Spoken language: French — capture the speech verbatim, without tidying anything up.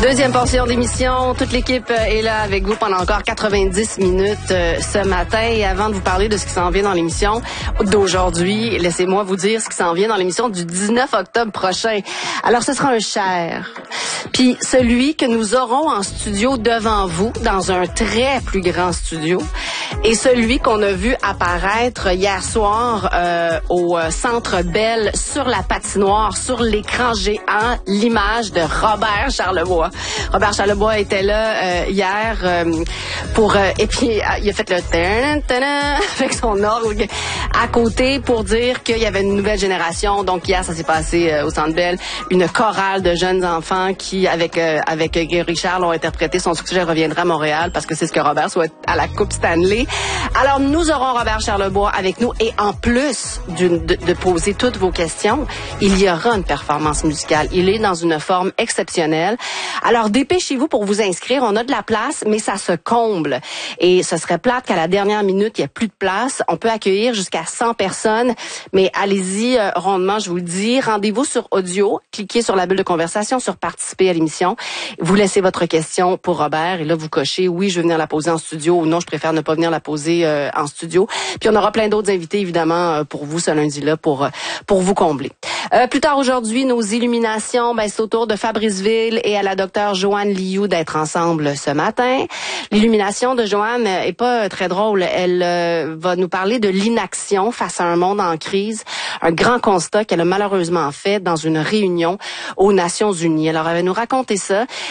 Deuxième portion d'émission. Toute l'équipe est là avec vous pendant encore quatre-vingt-dix minutes euh, ce matin. Et avant de vous parler de ce qui s'en vient dans l'émission d'aujourd'hui, laissez-moi vous dire ce qui s'en vient dans l'émission du dix-neuf octobre prochain. Alors, ce sera un cher. Puis celui que nous aurons en studio devant vous, dans un très plus grand studio, et celui qu'on a vu apparaître hier soir euh, au Centre Bell sur la patinoire, sur l'écran géant, l'image de Robert Charlebois. Robert Charlebois était là euh, hier euh, pour euh, et puis euh, il a fait le tan tan avec son orgue à côté pour dire qu'il y avait une nouvelle génération. Donc hier, ça s'est passé euh, au Centre Bell, une chorale de jeunes enfants qui avec euh, avec euh, Richard l'ont interprété. Son succès reviendra à Montréal parce que c'est ce que Robert souhaite à la Coupe Stanley. Alors nous aurons Robert Charlebois avec nous et en plus d'une, de, de poser toutes vos questions, il y aura une performance musicale. Il est dans une forme exceptionnelle. Alors dépêchez-vous pour vous inscrire. On a de la place, mais ça se comble. Et ce serait plate qu'à la dernière minute, il n'y ait plus de place. On peut accueillir jusqu'à cent personnes, mais allez-y euh, rondement, je vous le dis. Rendez-vous sur audio, cliquez sur la bulle de conversation, sur participer à l'émission. Vous laissez votre question pour Robert et là, vous cochez oui, je veux venir la poser en studio ou non, je préfère ne pas venir la poser euh, en studio. Puis on aura plein d'autres invités, évidemment, euh, pour vous ce lundi-là, pour, euh, pour vous combler. Euh, plus tard aujourd'hui, nos illuminations, ben, c'est au tour de Fabriceville et à la docteure Joanne Liu d'être ensemble ce matin. L'illumination de Joanne est pas très drôle. Elle euh, va nous parler de l'inaction face à un monde en crise. Un grand constat qu'elle a malheureusement fait dans une réunion aux Nations Unies. Alors, elle va nous raconter ça.